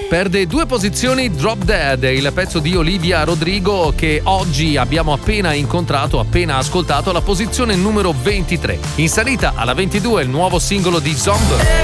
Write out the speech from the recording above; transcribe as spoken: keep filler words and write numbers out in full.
Perde due posizioni Drop Dead, il pezzo di Olivia Rodrigo che oggi abbiamo appena incontrato, appena ascoltato, alla posizione numero ventitré. In salita alla ventidue il nuovo singolo di Zombie.